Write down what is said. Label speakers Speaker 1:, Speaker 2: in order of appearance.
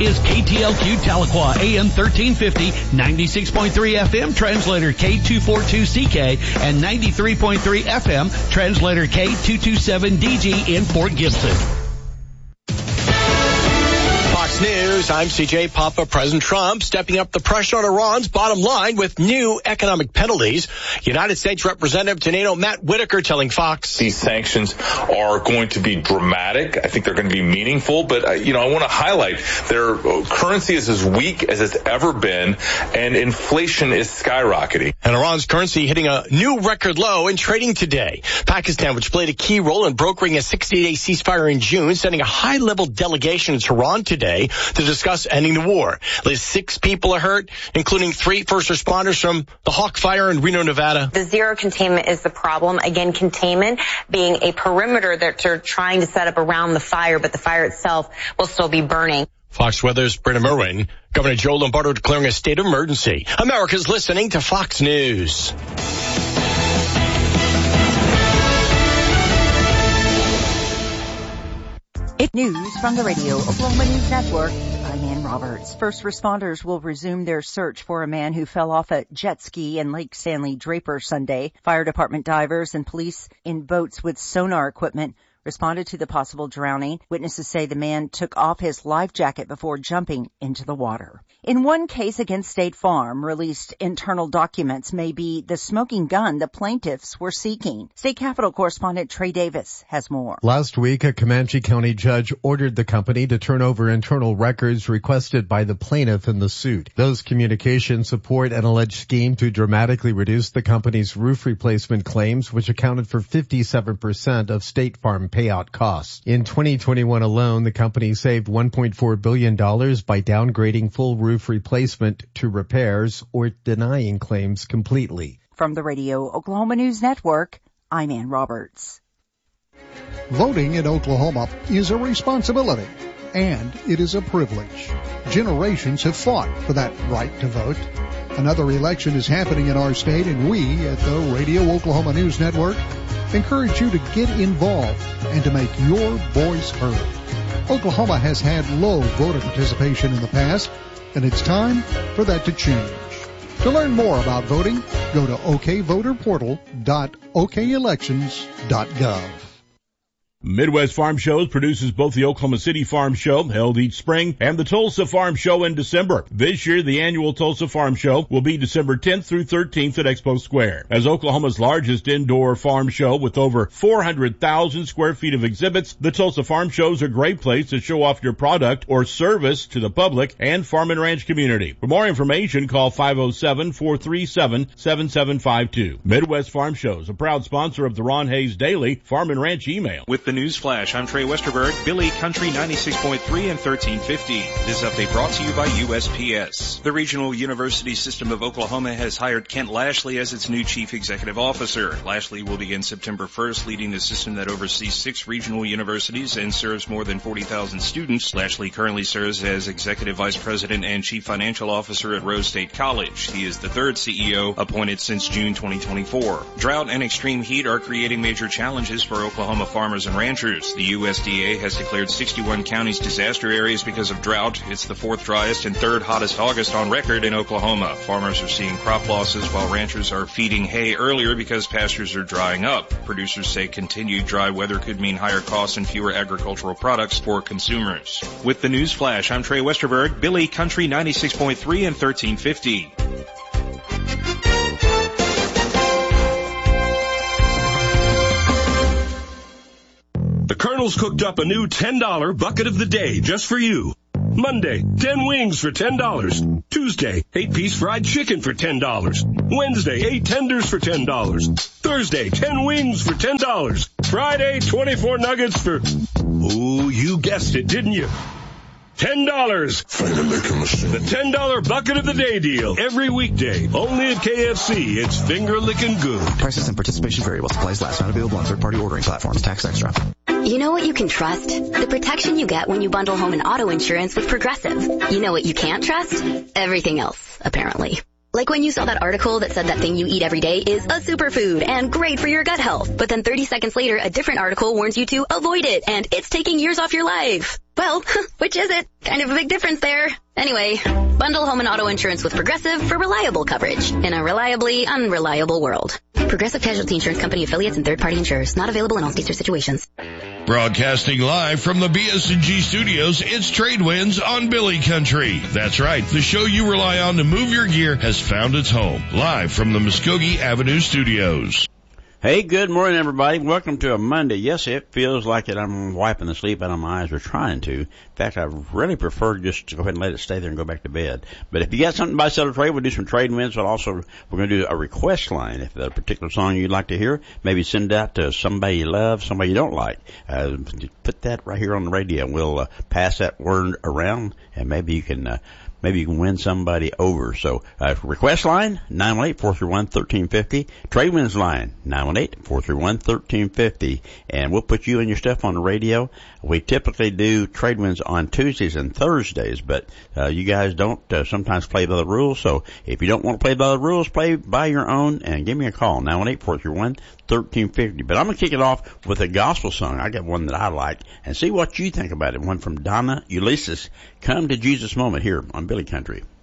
Speaker 1: is KTLQ Tahlequah, AM 1350, 96.3 FM, translator K242CK, and 93.3 FM, translator K227DG in Fort Gibson.
Speaker 2: Fox News, I'm CJ Papa. President Trump stepping up the pressure on Iran's bottom line with new economic penalties. United States Representative to NATO Matt Whitaker telling Fox.
Speaker 3: These sanctions are going to be dramatic. I think they're going to be meaningful, but I want to highlight their currency is as weak as it's ever been, and inflation is skyrocketing.
Speaker 2: And Iran's currency hitting a new record low in trading today. Pakistan, which played a key role in brokering a 60-day ceasefire in June, sending a high-level delegation to Tehran today to discuss ending the war. At least 6 people are hurt, including 3 first responders from the Hawk Fire in Reno, Nevada.
Speaker 4: The zero containment is the problem. Again, containment being a perimeter that they're trying to set up around the fire, but the fire itself will still be burning.
Speaker 2: Fox Weather's Brenna Merwin. Governor Joe Lombardo declaring a state of emergency. America's listening to Fox News.
Speaker 5: News from the Radio Oklahoma News Network. I'm Ann Roberts. First responders will resume their search for a man who fell off a jet ski in Lake Stanley Draper Sunday. Fire department divers and police in boats with sonar equipment responded to the possible drowning. Witnesses say the man took off his life jacket before jumping into the water. In one case against State Farm, released internal documents may be the smoking gun the plaintiffs were seeking. State Capitol correspondent Trey Davis has more.
Speaker 6: Last week, a Comanche County judge ordered the company to turn over internal records requested by the plaintiff in the suit. Those communications support an alleged scheme to dramatically reduce the company's roof replacement claims, which accounted for 57% of State Farm payout costs. In 2021 alone, the company saved $1.4 billion by downgrading full roof replacement to repairs or denying claims completely.
Speaker 5: From the Radio Oklahoma News Network, I'm Ann Roberts.
Speaker 7: Voting in Oklahoma is a responsibility, and it is a privilege. Generations have fought for that right to vote. Another election is happening in our state, and we at the Radio Oklahoma News Network encourage you to get involved and to make your voice heard. Oklahoma has had low voter participation in the past, and it's time for that to change. To learn more about voting, go to okvoterportal.okelections.gov.
Speaker 8: Midwest Farm Shows produces both the Oklahoma City Farm Show, held each spring, and the Tulsa Farm Show in December. This year, the annual Tulsa Farm Show will be December 10th through 13th at Expo Square. As Oklahoma's largest indoor farm show with over 400,000 square feet of exhibits, the Tulsa Farm Show is a great place to show off your product or service to the public and farm and ranch community. For more information, call 507-437-7752. Midwest Farm Shows, a proud sponsor of the Ron Hayes Daily Farm and Ranch email.
Speaker 9: With the News Flash, I'm Trey Westerberg, Billy Country 96.3 and 1350. This update brought to you by USPS. The Regional University System of Oklahoma has hired Kent Lashley as its new Chief Executive Officer. Lashley will begin September 1st, leading the system that oversees 6 regional universities and serves more than 40,000 students. Lashley currently serves as Executive Vice President and Chief Financial Officer at Rose State College. He is the 3rd CEO appointed since June 2024. Drought and extreme heat are creating major challenges for Oklahoma farmers and ranchers. The USDA has declared 61 counties disaster areas because of drought. It's the 4th driest and 3rd hottest August on record in Oklahoma. Farmers are seeing crop losses while ranchers are feeding hay earlier because pastures are drying up. Producers say continued dry weather could mean higher costs and fewer agricultural products for consumers. With the News Flash, I'm Trey Westerberg, Billy Country 96.3 and 1350.
Speaker 10: The Colonel's cooked up a new $10 bucket of the day just for you. Monday, 10 wings for $10. Tuesday, 8-piece fried chicken for $10. Wednesday, 8 tenders for $10. Thursday, 10 wings for $10. Friday, 24 nuggets for... Oh, you guessed it, didn't you? $10.
Speaker 11: Finger licking machine.
Speaker 10: The $10 bucket of the day deal. Every weekday. Only at KFC. It's finger licking good.
Speaker 12: Prices and participation vary while supplies last. Not available on third-party ordering platforms. Tax extra.
Speaker 13: You know what you can trust? The protection you get when you bundle home and auto insurance with Progressive. You know what you can't trust? Everything else, apparently. Like when you saw that article that said that thing you eat every day is a superfood and great for your gut health. But then 30 seconds later, a different article warns you to avoid it and it's taking years off your life. Well, which is it? Kind of a big difference there. Anyway, bundle home and auto insurance with Progressive for reliable coverage in a reliably unreliable world. Progressive Casualty Insurance Company affiliates and third-party insurers. Not available in all states or situations.
Speaker 11: Broadcasting live from the BS&G studios, it's Trade Winds on Billy Country. That's right. The show you rely on to move your gear has found its home. Live from the Muskogee Avenue studios.
Speaker 14: Hey, good morning, everybody. Welcome to a Monday. Yes, it feels like it. I'm wiping the sleep out of my eyes, or trying to. In fact, I really prefer just to go ahead and let it stay there and go back to bed. But if you got something to buy, sell, or trade, we'll do some trade wins. But also, we're going to do a request line. If there's a particular song you'd like to hear, maybe send it out to somebody you love, somebody you don't like. Put that right here on the radio. We'll pass that word around, and maybe you can win somebody over. So, request line, 918-431-1350. Trade Winds line, 918-431-1350. And we'll put you and your stuff on the radio. We typically do Trade Winds on Tuesdays and Thursdays, but you guys don't sometimes play by the rules. So, if you don't want to play by the rules, play by your own and give me a call, 918-431-1350. But I'm going to kick it off with a gospel song. I got one that I like, and see what you think about it. One from Donna Ulysses, Come to Jesus Moment, here on Billy Country.